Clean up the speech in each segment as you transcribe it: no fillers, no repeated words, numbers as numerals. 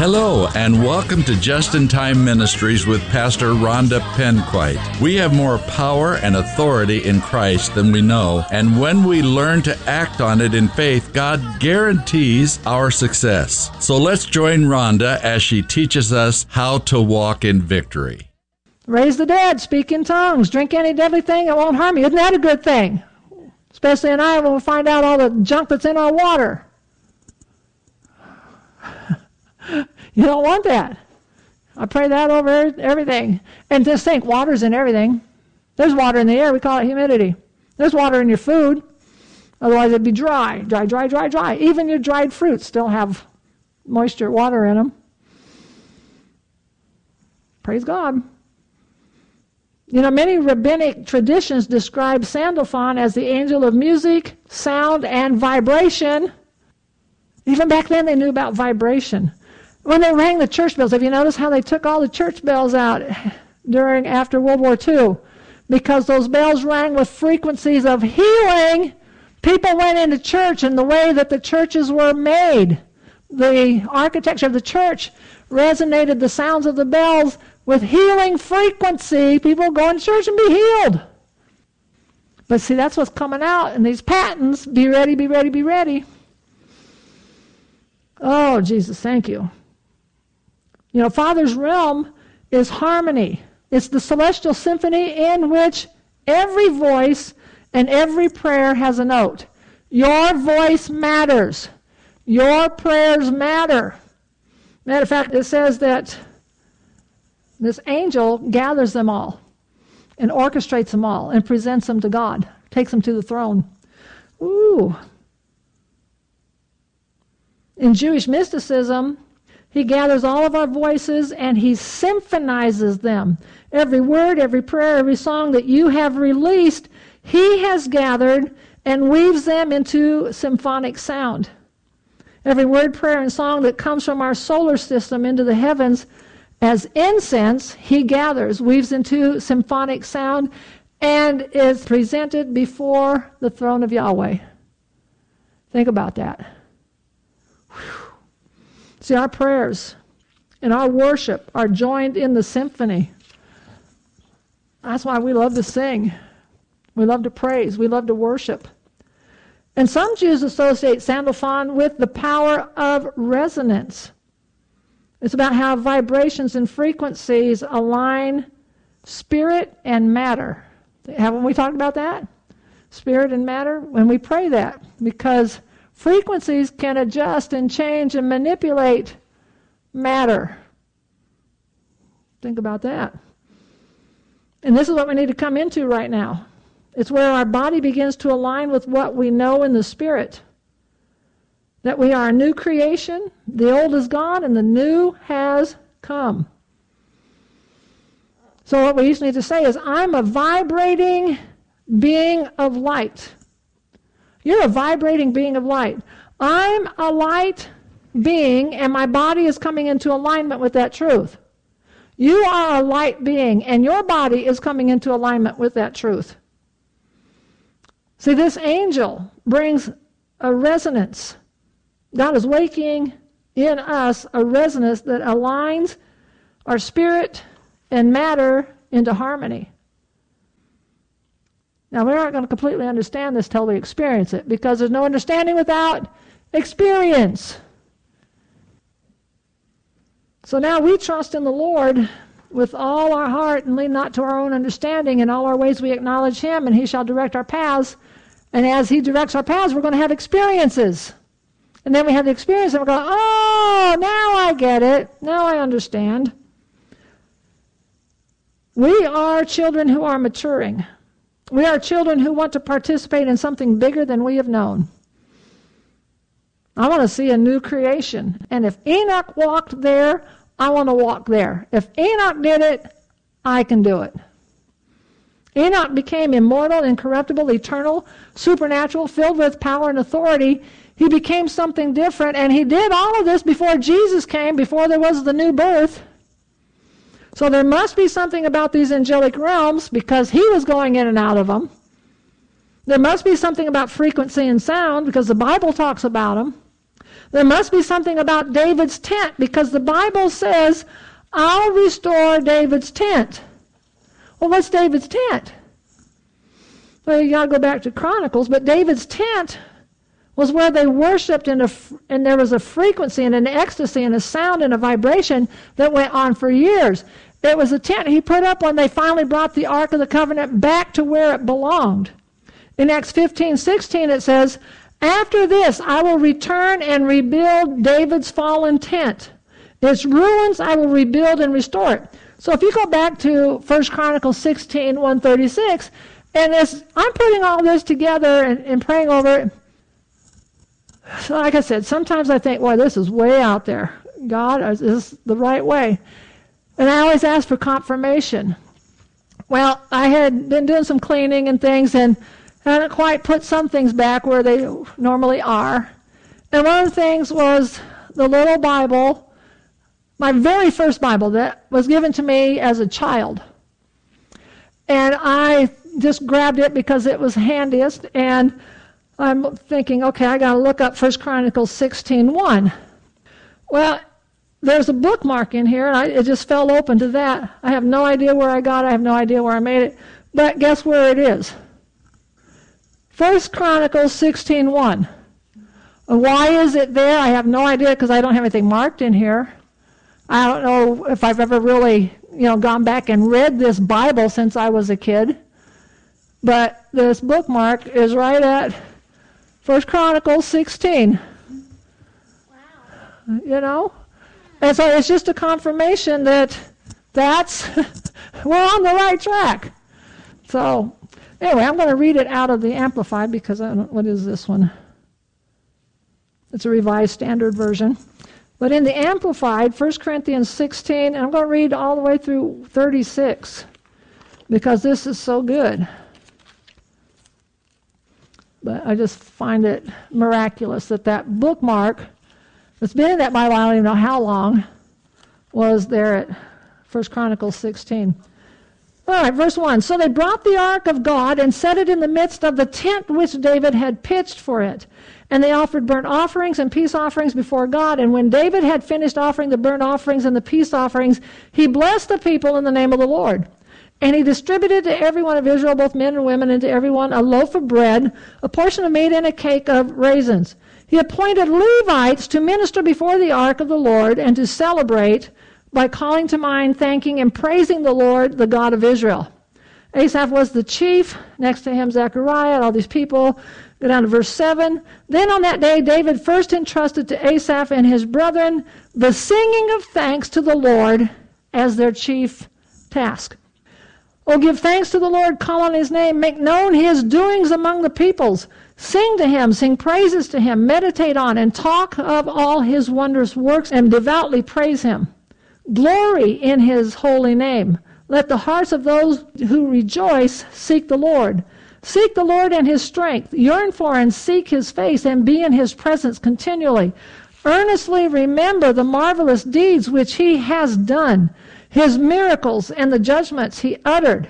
Hello, and welcome to Just in Time Ministries with Pastor Rhonda Penquite. We have more power and authority in Christ than we know, and when we learn to act on it in faith, God guarantees our success. So let's join Rhonda as she teaches us how to walk in victory. Raise the dead, speak in tongues, drink any deadly thing, it won't harm you. Isn't that a good thing? Especially in Iowa when we find out all the junk that's in our water. You don't want that. I pray that over everything. And just think, water's in everything. There's water in the air. We call it humidity. There's water in your food. Otherwise, it'd be dry. Dry, dry, dry, dry. Even your dried fruits still have moisture, water in them. Praise God. You know, many rabbinic traditions describe Sandalphon as the angel of music, sound, and vibration. Even back then, they knew about vibration. When they rang the church bells, have you noticed how they took all the church bells out after World War II? Because those bells rang with frequencies of healing. People went into church, and the way that the churches were made, the architecture of the church resonated the sounds of the bells with healing frequency. People go into church and be healed. But see, that's what's coming out in these patents. Be ready, be ready, be ready. Oh, Jesus, thank you. You know, Father's realm is harmony. It's the celestial symphony in which every voice and every prayer has a note. Your voice matters. Your prayers matter. Matter of fact, it says that this angel gathers them all and orchestrates them all and presents them to God, takes them to the throne. Ooh. In Jewish mysticism, he gathers all of our voices and he symphonizes them. Every word, every prayer, every song that you have released, he has gathered and weaves them into symphonic sound. Every word, prayer, and song that comes from our solar system into the heavens as incense, he gathers, weaves into symphonic sound, and is presented before the throne of Yahweh. Think about that. See, our prayers and our worship are joined in the symphony. That's why we love to sing. We love to praise. We love to worship. And some Jews associate Sandalphon with the power of resonance. It's about how vibrations and frequencies align spirit and matter. Haven't we talked about that? Spirit and matter? When we pray that, because frequencies can adjust and change and manipulate matter. Think about that. And this is what we need to come into right now. It's where our body begins to align with what we know in the spirit. That we are a new creation, the old is gone, and the new has come. So what we used to need to say is, I'm a vibrating being of light. You're a vibrating being of light. I'm a light being, and my body is coming into alignment with that truth. You are a light being, and your body is coming into alignment with that truth. See, this angel brings a resonance. God is waking in us a resonance that aligns our spirit and matter into harmony. Now, we aren't going to completely understand this till we experience it, because there's no understanding without experience. So now we trust in the Lord with all our heart and lean not to our own understanding. In all our ways we acknowledge him, and he shall direct our paths. And as he directs our paths, we're going to have experiences. And then we have the experience, and we're going, oh, now I get it. Now I understand. We are children who are maturing. We are children who want to participate in something bigger than we have known. I want to see a new creation. And if Enoch walked there, I want to walk there. If Enoch did it, I can do it. Enoch became immortal, incorruptible, eternal, supernatural, filled with power and authority. He became something different, and he did all of this before Jesus came, before there was the new birth. So there must be something about these angelic realms, because he was going in and out of them. There must be something about frequency and sound, because the Bible talks about them. There must be something about David's tent, because the Bible says, I'll restore David's tent. Well, what's David's tent? Well, you got to go back to Chronicles, but David's tent was where they worshipped, and there was a frequency and an ecstasy and a sound and a vibration that went on for years. It was a tent he put up when they finally brought the Ark of the Covenant back to where it belonged. In Acts 15:16 it says, after this I will return and rebuild David's fallen tent. Its ruins I will rebuild and restore it. So if you go back to 1 Chronicles 16, 136, and as I'm putting all this together and praying over it, so like I said, sometimes I think, boy, this is way out there. God, is this the right way? And I always ask for confirmation. Well, I had been doing some cleaning and things and hadn't quite put some things back where they normally are. And one of the things was the little Bible, my very first Bible that was given to me as a child. And I just grabbed it because it was handiest, and I'm thinking, okay, I got to look up 1 Chronicles 16:1. Well, there's a bookmark in here, and it just fell open to that. I have no idea where I got it. I have no idea where I made it. But guess where it is? 1 Chronicles 16:1. Why is it there? I have no idea, because I don't have anything marked in here. I don't know if I've ever really, gone back and read this Bible since I was a kid. But this bookmark is right at 1 Chronicles 16. Wow. And so it's just a confirmation that we're on the right track. So anyway, I'm going to read it out of the Amplified, because what is this one? It's a Revised Standard Version. But in the Amplified, 1 Corinthians 16, and I'm going to read all the way through 36, because this is so good. But I just find it miraculous that bookmark that's been in that Bible, I don't even know how long, was there at 1 Chronicles 16. All right, verse 1. So they brought the ark of God and set it in the midst of the tent which David had pitched for it. And they offered burnt offerings and peace offerings before God. And when David had finished offering the burnt offerings and the peace offerings, he blessed the people in the name of the Lord. And he distributed to every one of Israel, both men and women, and to everyone a loaf of bread, a portion of meat, and a cake of raisins. He appointed Levites to minister before the ark of the Lord and to celebrate by calling to mind, thanking, and praising the Lord, the God of Israel. Asaph was the chief, next to him Zechariah, and all these people. Go down to verse 7. Then on that day David first entrusted to Asaph and his brethren the singing of thanks to the Lord as their chief task. Oh, give thanks to the Lord, call on his name, make known his doings among the peoples. Sing to him, sing praises to him, meditate on and talk of all his wondrous works, and devoutly praise him. Glory in his holy name. Let the hearts of those who rejoice seek the Lord. Seek the Lord and his strength. Yearn for and seek his face, and be in his presence continually. Earnestly remember the marvelous deeds which he has done, his miracles and the judgments he uttered.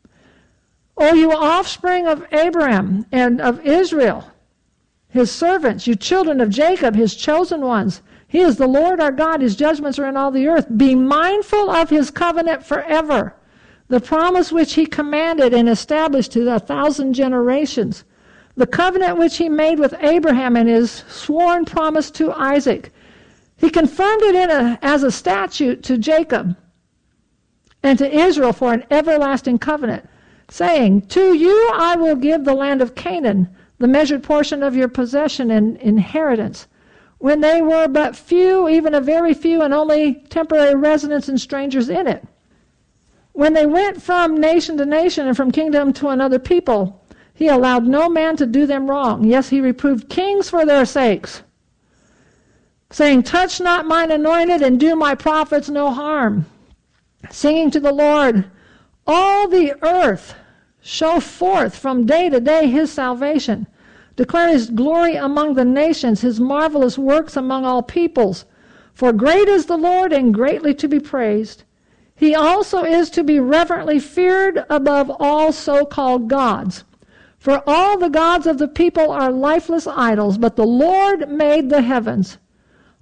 O you offspring of Abraham and of Israel, his servants, you children of Jacob, his chosen ones. He is the Lord our God. His judgments are in all the earth. Be mindful of his covenant forever, the promise which he commanded and established to 1,000 generations, the covenant which he made with Abraham and his sworn promise to Isaac. He confirmed it as a statute to Jacob and to Israel for an everlasting covenant, saying, to you I will give the land of Canaan, the measured portion of your possession and inheritance. When they were but few, even a very few, and only temporary residents and strangers in it. When they went from nation to nation and from kingdom to another people, he allowed no man to do them wrong. Yes, he reproved kings for their sakes, saying, touch not mine anointed, and do my prophets no harm. Singing to the Lord, all the earth show forth from day to day his salvation. Declare his glory among the nations, his marvelous works among all peoples. For great is the Lord, and greatly to be praised. He also is to be reverently feared above all so-called gods. For all the gods of the people are lifeless idols, but the Lord made the heavens.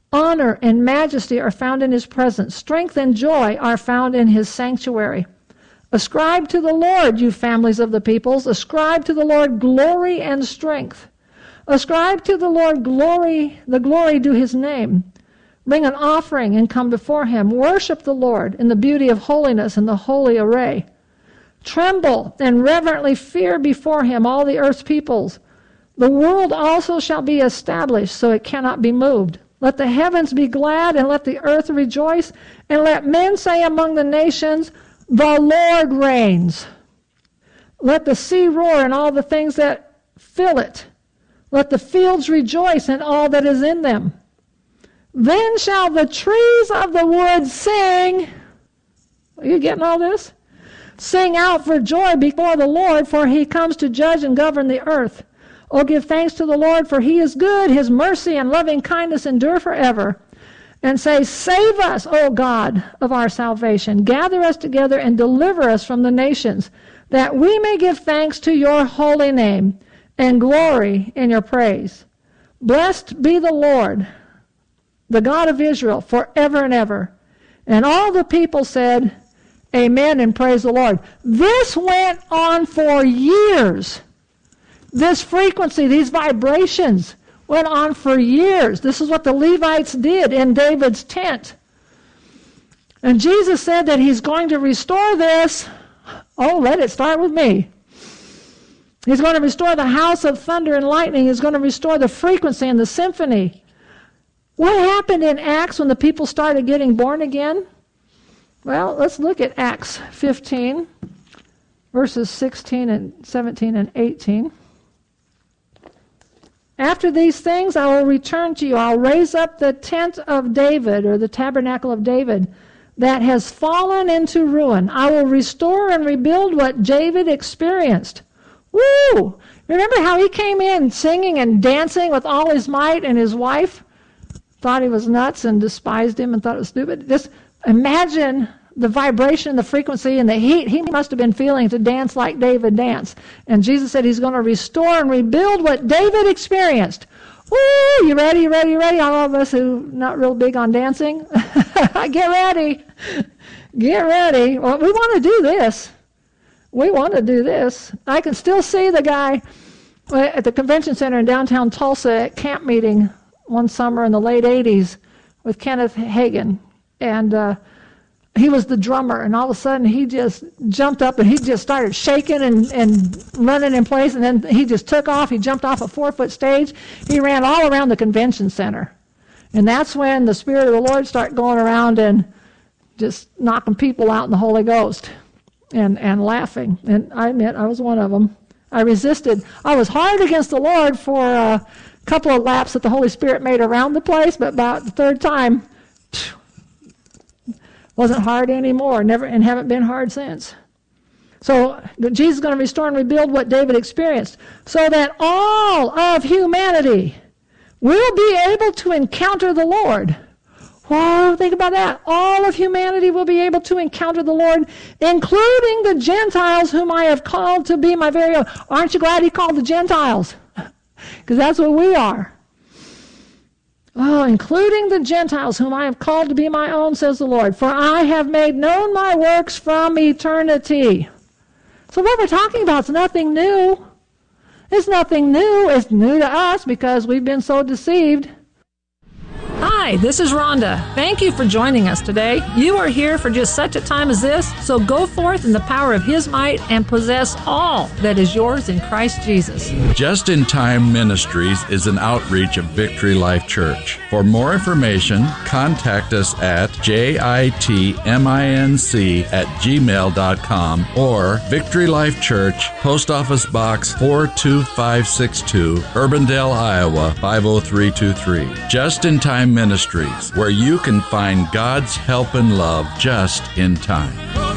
Honor and majesty are found in his presence. Strength and joy are found in his sanctuary. Ascribe to the Lord, you families of the peoples. Ascribe to the Lord glory and strength. Ascribe to the Lord glory, the glory due his name. Bring an offering and come before him. Worship the Lord in the beauty of holiness and the holy array. Tremble and reverently fear before him, all the earth's peoples. The world also shall be established, so it cannot be moved. Let the heavens be glad, and let the earth rejoice, and let men say among the nations, the Lord reigns. Let the sea roar and all the things that fill it. Let the fields rejoice and all that is in them. Then shall the trees of the wood sing. Are you getting all this? Sing out for joy before the Lord, for he comes to judge and govern the earth. Oh, give thanks to the Lord, for he is good. His mercy and loving kindness endure forever. And say, save us, O God of our salvation. Gather us together and deliver us from the nations, that we may give thanks to your holy name and glory in your praise. Blessed be the Lord, the God of Israel, forever and ever. And all the people said, amen, and praise the Lord. This went on for years. This frequency, these vibrations, went on for years. This is what the Levites did in David's tent. And Jesus said that he's going to restore this. Oh, let it start with me. He's going to restore the house of thunder and lightning. He's going to restore the frequency and the symphony. What happened in Acts when the people started getting born again? Well, let's look at Acts 15, verses 16 and 17 and 18. After these things I will return to you. I'll raise up the tent of David, or the tabernacle of David, that has fallen into ruin. I will restore and rebuild what David experienced. Woo! Remember how he came in singing and dancing with all his might, and his wife thought he was nuts and despised him and thought it was stupid? Just imagine the vibration, the frequency, and the heat he must have been feeling to dance like David danced. And Jesus said he's going to restore and rebuild what David experienced. Woo! You ready? You ready? You ready? All of us who not real big on dancing, get ready. Get ready. Well, we want to do this. We want to do this. I can still see the guy at the convention center in downtown Tulsa at camp meeting one summer in the late 80s with Kenneth Hagin. And he was the drummer, and all of a sudden he just jumped up and he just started shaking and running in place, and then he just took off. He jumped off a 4-foot stage. He ran all around the convention center. And that's when the Spirit of the Lord started going around and just knocking people out in the Holy Ghost and laughing. And I admit I was one of them. I resisted. I was hard against the Lord for a couple of laps that the Holy Spirit made around the place, but about the third time, wasn't hard anymore, never, and haven't been hard since. So Jesus is going to restore and rebuild what David experienced, so that all of humanity will be able to encounter the Lord. Whoa, think about that. All of humanity will be able to encounter the Lord, including the Gentiles whom I have called to be my very own. Aren't you glad he called the Gentiles? Because that's what we are. Oh, including the Gentiles whom I have called to be my own, says the Lord. For I have made known my works from eternity. So what we're talking about is nothing new. It's nothing new. It's new to us because we've been so deceived. Hi, this is Rhonda. Thank you for joining us today. You are here for just such a time as this, so go forth in the power of His might and possess all that is yours in Christ Jesus. Just in Time Ministries is an outreach of Victory Life Church. For more information, contact us at jitminc@gmail.com or Victory Life Church, Post Office Box 42562, Urbandale, Iowa 50323. Just in Time Ministries, where you can find God's help and love just in time.